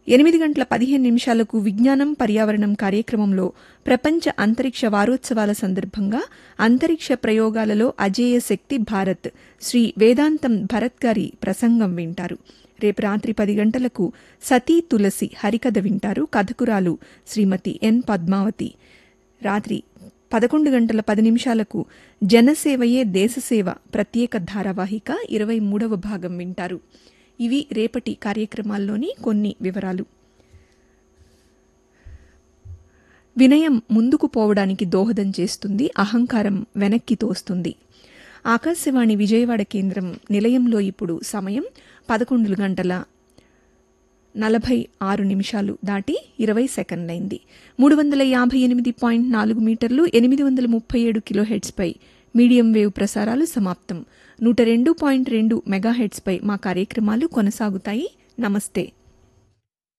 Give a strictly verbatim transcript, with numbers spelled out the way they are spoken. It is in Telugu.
ఎనిమిది గంటల పదిహేను నిమిషాలకు విజ్ఞానం పర్యావరణం కార్యక్రమంలో ప్రపంచ అంతరిక్ష వారోత్సవాల సందర్భంగా అంతరిక్ష ప్రయోగాలలో అజేయ శక్తి భారత్ శ్రీ వేదాంతం భరత్ గారి ప్రసంగం వింటారు. రేపు రాత్రి పది గంటలకు సతీ తులసి హరికథ వింటారు. కథకురాలు శ్రీమతి ఎన్ పద్మావతి. రాత్రి పదకొండు గంటల పది నిమిషాలకు జనసేవయే దేశసేవ ప్రత్యేక ధారావాహిక ఇరవై మూడవ భాగం వింటారు. ఇవి రేపటి కార్యక్రమాల్లోని కొన్ని వివరాలు. వినయం ముందుకు పోవడానికి దోహదం చేస్తుంది, అహంకారం వెనక్కి తోస్తుంది. ఆకాశవాణి విజయవాడ కేంద్రం నిలయంలో ఇప్పుడు సమయం పదకొండు గంటల నలభై ఆరు నిమిషాలు దాటి ఇరవై సెకండ్లైంది. మూడు వందల యాభై ఎనిమిది పాయింట్ నాలుగు మీటర్లు ఎనిమిది వందల ముప్పై ఏడు కిలోహెడ్స్పై మీడియం వేవ్ ప్రసారాలు సమాప్తం. నూట రెండు పాయింట్ రెండు మెగాహెడ్స్పై మా కార్యక్రమాలు కొనసాగుతాయి. నమస్తే.